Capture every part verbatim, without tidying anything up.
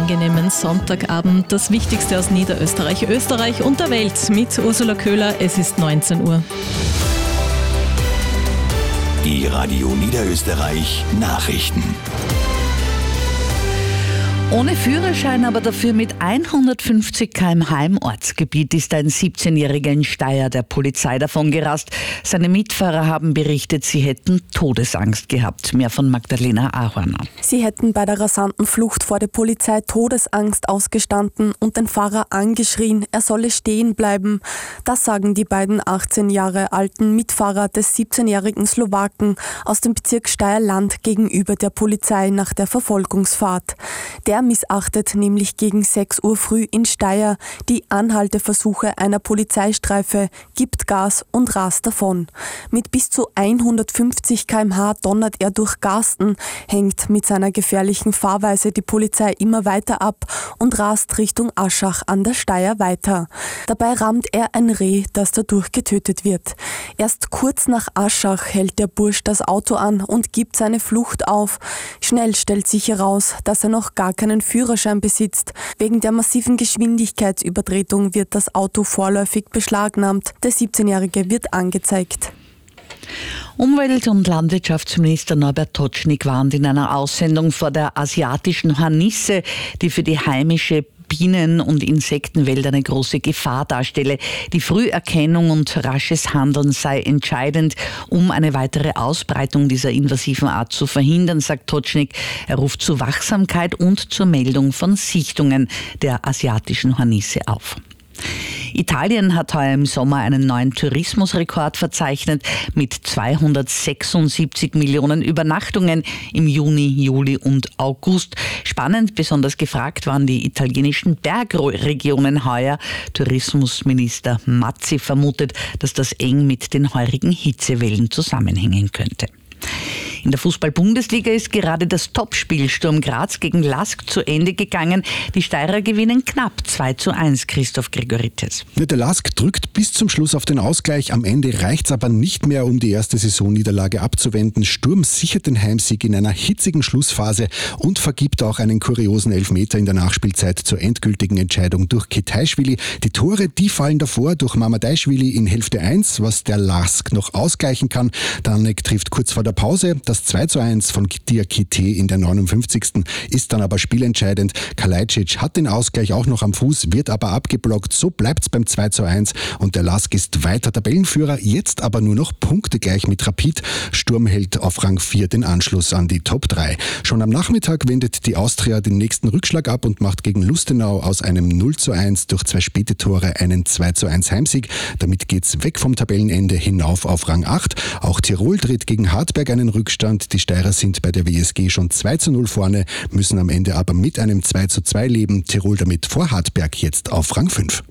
angenehmen Sonntagabend. Das Wichtigste aus Niederösterreich, Österreich und der Welt mit Ursula Köhler. Es ist neunzehn Uhr. Die Radio Niederösterreich Nachrichten. Ohne Führerschein, aber dafür mit hundertfünfzig Kilometer pro Stunde im Ortsgebiet ist ein siebzehnjähriger in Steyr der Polizei davongerast. Seine Mitfahrer haben berichtet, sie hätten Todesangst gehabt. Mehr von Magdalena Ahorner. Sie hätten bei der rasanten Flucht vor der Polizei Todesangst ausgestanden und den Fahrer angeschrien, er solle stehen bleiben. Das sagen die beiden achtzehn Jahre alten Mitfahrer des siebzehnjährigen Slowaken aus dem Bezirk Steyr-Land gegenüber der Polizei nach der Verfolgungsfahrt. Der missachtet nämlich gegen sechs Uhr früh in Steyr die Anhalteversuche einer Polizeistreife, gibt Gas und rast davon. Mit bis zu hundertfünfzig Kilometer pro Stunde donnert er durch Garsten, hängt mit seiner gefährlichen Fahrweise die Polizei immer weiter ab und rast Richtung Aschach an der Steyr weiter. Dabei rammt er ein Reh, das dadurch getötet wird. Erst kurz nach Aschach hält der Bursch das Auto an und gibt seine Flucht auf. Schnell stellt sich heraus, dass er noch gar keinen Führerschein besitzt. Wegen der massiven Geschwindigkeitsübertretung wird das Auto vorläufig beschlagnahmt. Der siebzehnjährige wird angezeigt. Umwelt- und Landwirtschaftsminister Norbert Totschnig warnt in einer Aussendung vor der asiatischen Hornisse, die für die heimische Bienen- und Insektenwelt eine große Gefahr darstelle. Die Früherkennung und rasches Handeln sei entscheidend, um eine weitere Ausbreitung dieser invasiven Art zu verhindern, sagt Totschnig. Er ruft zu Wachsamkeit und zur Meldung von Sichtungen der asiatischen Hornisse auf. Italien hat heuer im Sommer einen neuen Tourismusrekord verzeichnet mit zweihundertsechsundsiebzig Millionen Übernachtungen im Juni, Juli und August. Spannend, besonders gefragt waren die italienischen Bergregionen heuer. Tourismusminister Mazzi vermutet, dass das eng mit den heurigen Hitzewellen zusammenhängen könnte. In der Fußball-Bundesliga ist gerade das Topspiel Sturm Graz gegen Lask zu Ende gegangen. Die Steirer gewinnen knapp zwei zu eins, Christoph Gregorites. Der Lask drückt bis zum Schluss auf den Ausgleich. Am Ende reicht's aber nicht mehr, um die erste Saisonniederlage abzuwenden. Sturm sichert den Heimsieg in einer hitzigen Schlussphase und vergibt auch einen kuriosen Elfmeter in der Nachspielzeit zur endgültigen Entscheidung durch Ketaischwili. Die Tore, die fallen davor durch Mamadaischwili in Hälfte eins, was der Lask noch ausgleichen kann. Danek trifft kurz vor der Pause. Das zwei zu eins von Diakite in der neunundfünfzigsten ist dann aber spielentscheidend. Kalajdzic hat den Ausgleich auch noch am Fuß, wird aber abgeblockt. So bleibt's beim zwei zu eins und der Lask ist weiter Tabellenführer, jetzt aber nur noch punktegleich mit Rapid. Sturm hält auf Rang vier den Anschluss an die Top drei. Schon am Nachmittag wendet die Austria den nächsten Rückschlag ab und macht gegen Lustenau aus einem null zu eins durch zwei späte Tore einen zwei zu eins Heimsieg. Damit geht's weg vom Tabellenende hinauf auf Rang acht. Auch Tirol tritt gegen Hartberg einen Rückstand. Die Steirer sind bei der W S G schon zwei zu null vorne, müssen am Ende aber mit einem zwei zu zwei leben. Tirol damit vor Hartberg jetzt auf Rang fünf.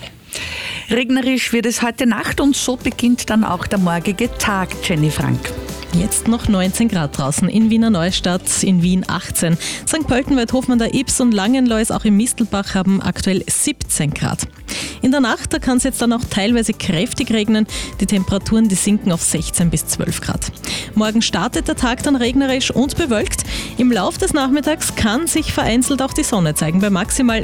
Regnerisch wird es heute Nacht und so beginnt dann auch der morgige Tag, Jenny Frank. Jetzt noch neunzehn Grad draußen, in Wiener Neustadt, in Wien achtzehn. Sankt Pölten, Weidhofen an der Ybbs und Langenlois, auch im Mistelbach, haben aktuell siebzehn Grad. In der Nacht, da kann es jetzt dann auch teilweise kräftig regnen. Die Temperaturen, die sinken auf sechzehn bis zwölf Grad. Morgen startet der Tag dann regnerisch und bewölkt. Im Lauf des Nachmittags kann sich vereinzelt auch die Sonne zeigen, bei maximal